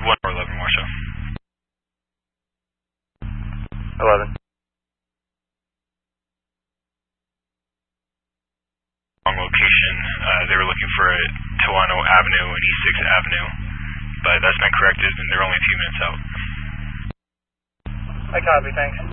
1 or 11 more so. 11. Wrong location. They were looking for Tawano Avenue and East 6th Avenue, but that's been corrected and they're only a few minutes out. I copy, thanks.